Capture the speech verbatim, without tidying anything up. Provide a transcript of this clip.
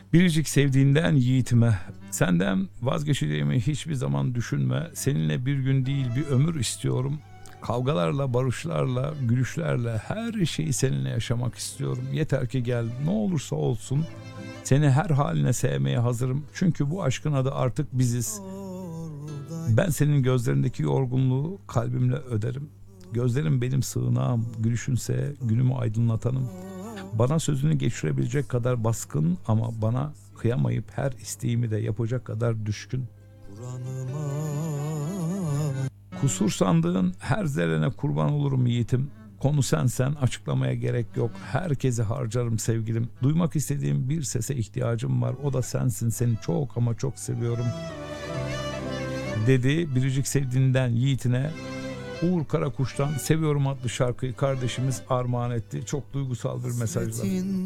Biricik sevdiğinden yiğitime, senden vazgeçeceğimi hiçbir zaman düşünme. Seninle bir gün değil bir ömür istiyorum. Kavgalarla, barışlarla, gülüşlerle her şeyi seninle yaşamak istiyorum. Yeter ki gel, ne olursa olsun. Seni her haline sevmeye hazırım. Çünkü bu aşkın adı artık biziz. Ben senin gözlerindeki yorgunluğu kalbimle öderim. Gözlerim benim sığınağım, gülüşünse günümü aydınlatanım. Bana sözünü geçirebilecek kadar baskın ama bana kıyamayıp her isteğimi de yapacak kadar düşkün. Kusur sandığın her zerrene kurban olurum yiğitim. Konu sensen, açıklamaya gerek yok. Herkesi harcarım sevgilim. Duymak istediğim bir sese ihtiyacım var. O da sensin, seni çok ama çok seviyorum. Dedi biricik sevdiğinden yiğitine. Uğur Karakuş'tan Seviyorum adlı şarkıyı kardeşimiz armağan etti. Çok duygusal bir mesajla.